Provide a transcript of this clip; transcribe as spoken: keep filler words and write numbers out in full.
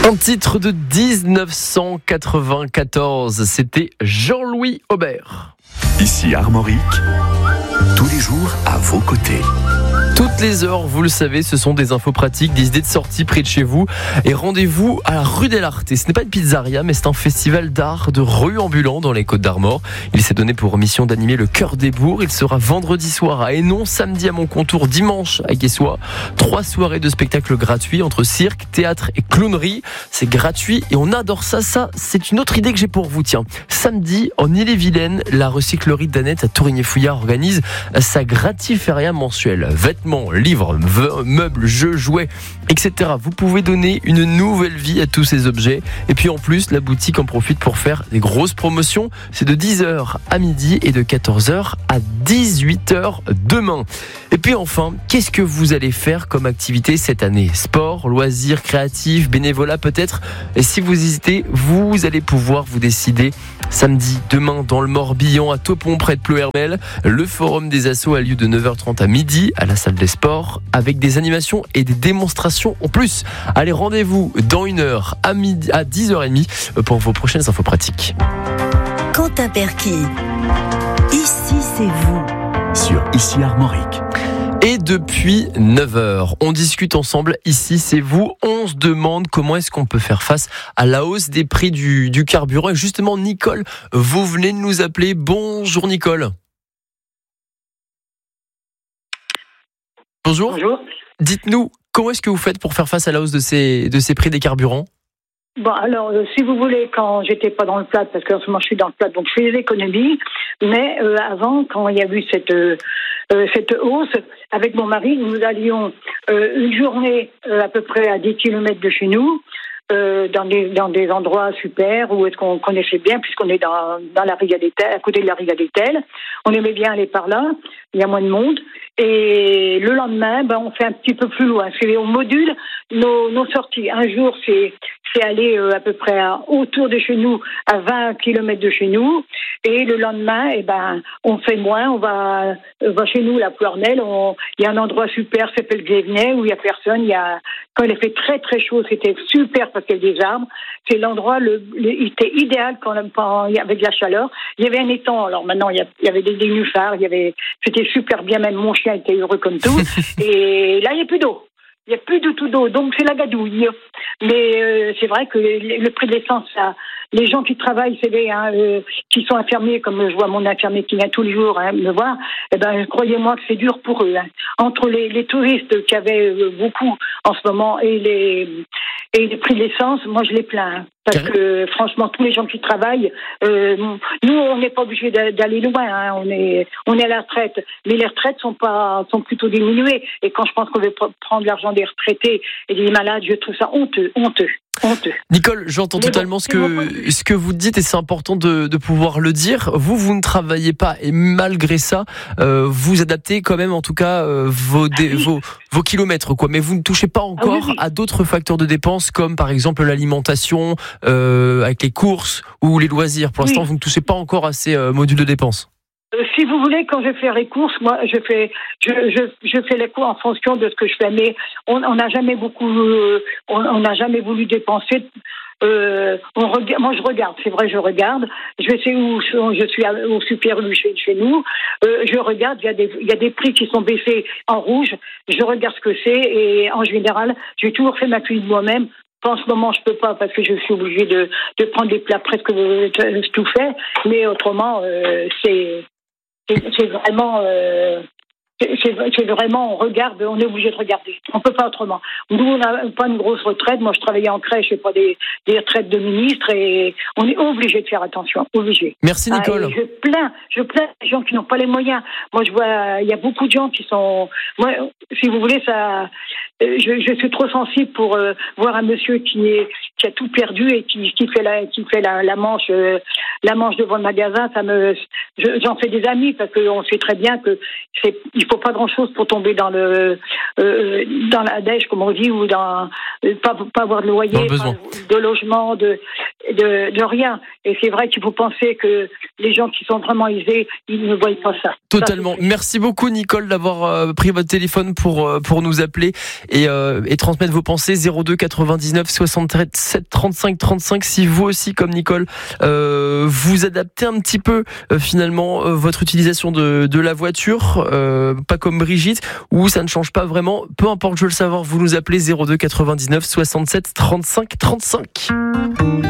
Un titre de dix-neuf cent quatre-vingt-quatorze, c'était Jean-Louis Aubert. Ici Armorique, tous les jours à vos côtés. Toutes les heures, vous le savez, ce sont des infos pratiques, des idées de sortie près de chez vous. Et rendez-vous à la rue dell'Arte. Ce n'est pas une pizzeria, mais c'est un festival d'art de rue ambulant dans les Côtes d'Armor. Il s'est donné pour mission d'animer le cœur des bourgs. Il sera vendredi soir à Hénon, samedi à Montcontour, dimanche à Guessois. Trois soirées de spectacles gratuits entre cirque, théâtre et clownerie. C'est gratuit et on adore ça. Ça, c'est une autre idée que j'ai pour vous. Tiens, samedi, en Ille-et-Vilaine, la recyclerie d'Annette à Tourigny-Fouillard organise sa gratiféria mensuelle. Vêtements, livres, meubles, jeux, jouets, et cetera. Vous pouvez donner une nouvelle vie à tous ces objets. Et puis en plus, la boutique en profite pour faire des grosses promotions. C'est de dix heures à midi et de quatorze heures à dix-huit heures demain. Et puis enfin, qu'est-ce que vous allez faire comme activité cette année ? Sport, loisirs, créatifs, bénévolat peut-être ? Et si vous hésitez, vous allez pouvoir vous décider samedi, demain, dans le Morbihan, à Taupon, près de Ploërmel. Le forum des assos a lieu de neuf heures trente à midi à la salle des sports, avec des animations et des démonstrations en plus. Allez, rendez-vous dans une heure à, midi, à dix heures trente pour vos prochaines infos pratiques. Quentin Perquis, ici c'est vous. Sur Ici Armorique. Et depuis neuf heures, on discute ensemble. Ici, c'est vous. On se demande comment est-ce qu'on peut faire face à la hausse des prix du, du carburant. Et justement, Nicole, vous venez de nous appeler. Bonjour Nicole. Bonjour. Bonjour. Dites-nous, comment est-ce que vous faites pour faire face à la hausse de ces, de ces prix des carburants ? Bon, alors, euh, si vous voulez, quand j'étais pas dans le plat, parce qu'en ce moment je suis dans le plat, donc je fais des économies, mais euh, avant, quand il y a eu cette euh, euh, cette hausse, avec mon mari, nous allions euh, une journée euh, à peu près à dix kilomètres de chez nous, euh, dans des dans des endroits super où est-ce qu'on connaissait bien, puisqu'on est dans dans la Rigadetelle, à côté de la Rigadetelle. On aimait bien aller par là, il y a moins de monde. Et le lendemain, ben, on fait un petit peu plus loin. C'est, on module nos, nos sorties. Un jour, c'est, c'est aller euh, à peu près à, autour de chez nous, à vingt kilomètres de chez nous. Et le lendemain, eh ben, on fait moins. On va, on va chez nous, la Ploërmel. Il y a un endroit super, ça s'appelle Guévenay, où il y a personne. Il y a, quand il a fait très très chaud, c'était super parce qu'il y a des arbres. C'est l'endroit, le, le, il était idéal quand, quand, avec la chaleur. Il y avait un étang. Alors maintenant, il y, a, il y avait des nénuphars. Il y avait, c'était super bien. Même mon chien était heureux comme tout. Et là, il n'y a plus d'eau. Il n'y a plus du tout d'eau. Donc, c'est la gadouille. Mais euh, c'est vrai que le, le prix de l'essence, ça, les gens qui travaillent, c'est des, hein, euh, qui sont infirmiers, comme je vois mon infirmier qui vient tous les jours hein, me voir, eh ben, croyez-moi que c'est dur pour eux. Hein. Entre les, les touristes qui avaient euh, beaucoup en ce moment et les, et les prix de l'essence, moi, je les plains. Hein. Parce que franchement, tous les gens qui travaillent, euh, nous, on n'est pas obligé d'aller loin. Hein, on est, on est à la retraite, mais les retraites sont pas, sont plutôt diminuées. Et quand je pense qu'on veut prendre l'argent des retraités et des malades, je trouve ça honteux, honteux. Honteux. Nicole, j'entends mais totalement bon, ce que ce que vous dites et c'est important de, de pouvoir le dire. Vous, vous ne travaillez pas et malgré ça, euh, vous adaptez quand même en tout cas euh, vos, dé, ah oui. vos vos kilomètres quoi. Mais vous ne touchez pas encore ah oui, oui. à d'autres facteurs de dépenses comme par exemple l'alimentation, euh, avec les courses ou les loisirs. Pour l'instant, oui. vous ne touchez pas encore à ces euh, modules de dépenses. Euh, si vous voulez, quand je fais les courses, moi, je fais, je, je, je fais les courses en fonction de ce que je fais. Mais on n'a jamais beaucoup, euh, on n'a jamais voulu dépenser. Euh, on regarde, moi, je regarde. C'est vrai, je regarde. Je sais où je suis au Super U chez, chez nous. Euh, je regarde. Il y a des, il y a des prix qui sont baissés en rouge. Je regarde ce que c'est et en général, j'ai toujours fait ma cuisine moi-même. En ce moment, je peux pas parce que je suis obligée de, de prendre des plats presque tout fait. Mais autrement, euh, c'est C'est, c'est vraiment, euh, c'est, c'est vraiment, on regarde, on est obligé de regarder. On peut pas autrement. Nous, on n'a pas une grosse retraite. Moi, je travaillais en crèche, et pas des, des retraites de ministres, et on est obligé de faire attention, obligé. Merci Nicole. Ah, je plains, je plains les gens qui n'ont pas les moyens. Moi, je vois, il y a beaucoup de gens qui sont, moi, si vous voulez, ça, je, je suis trop sensible pour euh, voir un monsieur qui est, qui a tout perdu et qui, qui fait la, qui fait la, la manche, euh, la manche devant le magasin. Ça me, je, j'en fais des amis parce qu'on sait très bien que c'est, il faut pas grand chose pour tomber dans le, euh, dans la dèche, comme on dit, ou dans, pas, pas avoir de loyer, pas, de logement, de, de, de rien. Et c'est vrai qu'il faut penser que les gens qui sont vraiment aisés, ils ne voient pas ça. Totalement. Ça, merci beaucoup Nicole d'avoir euh, pris votre téléphone pour euh, pour nous appeler et, euh, et transmettre vos pensées. Zéro deux quatre-vingt-dix-neuf soixante-sept trente-cinq trente-cinq. Si vous aussi, comme Nicole, euh, vous adaptez un petit peu euh, finalement euh, votre utilisation de de la voiture, euh, pas comme Brigitte, ou ça ne change pas vraiment. Peu importe, je veux le savoir. Vous nous appelez zéro deux quatre-vingt-dix-neuf soixante-sept trente-cinq trente-cinq.